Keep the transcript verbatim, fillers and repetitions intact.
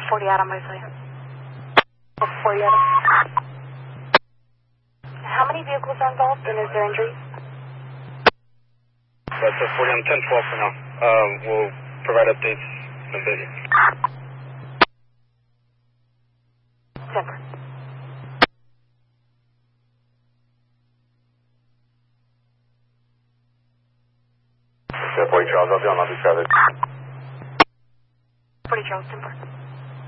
forty out, I'm ready for you. forty out. How many vehicles are involved, and is there injuries? That's a forty on ten twelve for now. Um, we'll provide updates in a bit. Simple. forty Charles, I'll be on Lobby Travis. forty Charles, Simple.